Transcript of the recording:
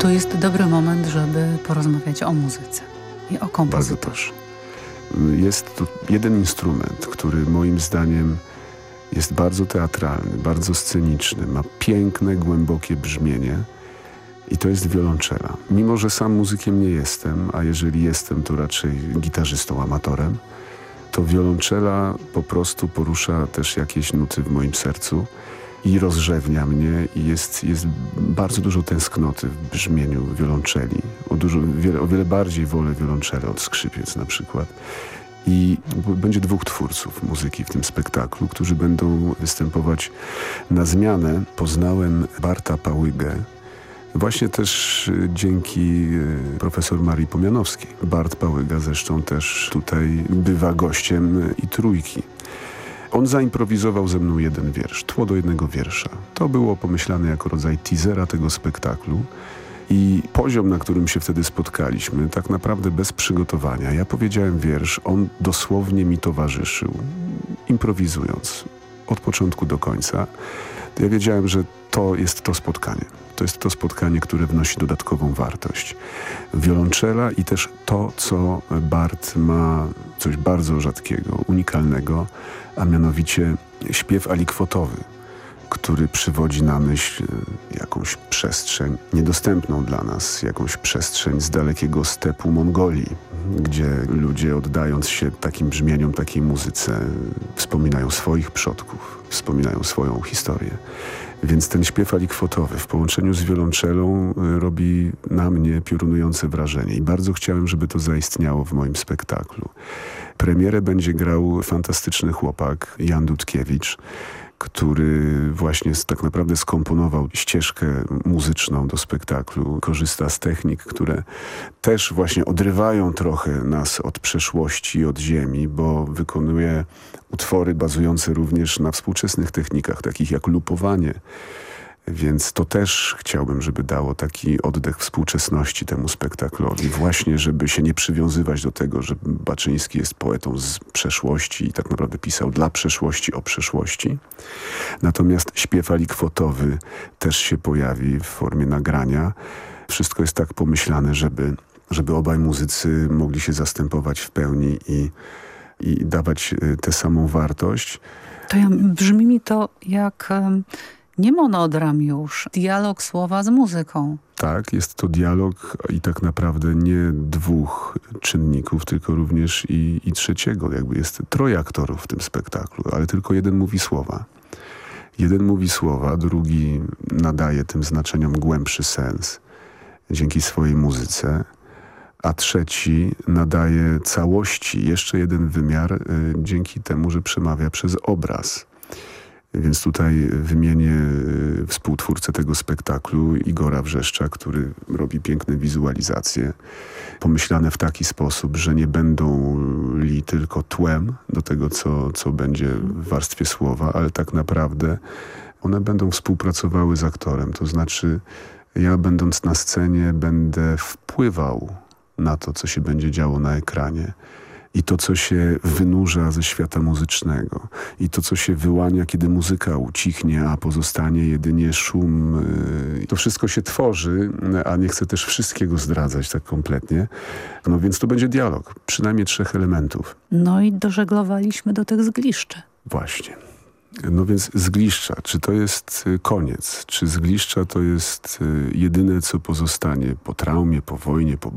To jest dobry moment, żeby porozmawiać o muzyce i o kompozytorze. Jest tu jeden instrument, który moim zdaniem jest bardzo teatralny, bardzo sceniczny, ma piękne, głębokie brzmienie i to jest wiolonczela. Mimo że sam muzykiem nie jestem, a jeżeli jestem, to raczej gitarzystą, amatorem, to wiolonczela po prostu porusza też jakieś nuty w moim sercu i rozrzewnia mnie i jest bardzo dużo tęsknoty w brzmieniu wiolonczeli. O wiele bardziej wolę wiolonczelę od skrzypiec na przykład. I będzie dwóch twórców muzyki w tym spektaklu, którzy będą występować na zmianę. Poznałem Barta Pałygę właśnie też dzięki profesor Marii Pomianowskiej. Bart Pałyga zresztą też tutaj bywa gościem i Trójki. On zaimprowizował ze mną jeden wiersz, tło do jednego wiersza. To było pomyślane jako rodzaj teasera tego spektaklu. I poziom, na którym się wtedy spotkaliśmy, tak naprawdę bez przygotowania. Ja powiedziałem wiersz, on dosłownie mi towarzyszył, improwizując od początku do końca. Ja wiedziałem, że to jest to spotkanie. To jest to spotkanie, które wnosi dodatkową wartość. Wiolonczela i też to, co Bart ma, coś bardzo rzadkiego, unikalnego, a mianowicie śpiew alikwotowy, który przywodzi na myśl jakąś przestrzeń niedostępną dla nas, jakąś przestrzeń z dalekiego stepu Mongolii, gdzie ludzie, oddając się takim brzmieniom, takiej muzyce, wspominają swoich przodków, wspominają swoją historię. Więc ten śpiew alikwotowy w połączeniu z wiolonczelą robi na mnie piorunujące wrażenie i bardzo chciałem, żeby to zaistniało w moim spektaklu. Premierę będzie grał fantastyczny chłopak Jan Dudkiewicz, który właśnie tak naprawdę skomponował ścieżkę muzyczną do spektaklu. Korzysta z technik, które też właśnie odrywają trochę nas od przeszłości, od ziemi, bo wykonuje utwory bazujące również na współczesnych technikach, takich jak lupowanie. Więc to też chciałbym, żeby dało taki oddech współczesności temu spektaklowi. Właśnie, żeby się nie przywiązywać do tego, że Baczyński jest poetą z przeszłości i tak naprawdę pisał dla przeszłości o przeszłości. Natomiast śpiew alikwotowy też się pojawi w formie nagrania. Wszystko jest tak pomyślane, żeby obaj muzycy mogli się zastępować w pełni i dawać tę samą wartość. Brzmi mi to jak... nie monodram już, dialog słowa z muzyką. Tak, jest to dialog i tak naprawdę nie dwóch czynników, tylko również i trzeciego. Jakby jest troje aktorów w tym spektaklu, ale tylko jeden mówi słowa. Jeden mówi słowa, drugi nadaje tym znaczeniom głębszy sens dzięki swojej muzyce, a trzeci nadaje całości jeszcze jeden wymiar dzięki temu, że przemawia przez obraz. Więc tutaj wymienię współtwórcę tego spektaklu, Igora Wrzeszcza, który robi piękne wizualizacje, pomyślane w taki sposób, że nie będą li tylko tłem do tego, co będzie w warstwie słowa, ale tak naprawdę one będą współpracowały z aktorem. To znaczy ja, będąc na scenie, będę wpływał na to, co się będzie działo na ekranie. I to, co się wynurza ze świata muzycznego. I to, co się wyłania, kiedy muzyka ucichnie, a pozostanie jedynie szum. To wszystko się tworzy, a nie chcę też wszystkiego zdradzać tak kompletnie. No więc to będzie dialog. Przynajmniej 3 elementów. No i dożeglowaliśmy do tych zgliszczy. Właśnie. No więc zgliszcza. Czy to jest koniec? Czy zgliszcza to jest jedyne, co pozostanie po traumie, po wojnie, po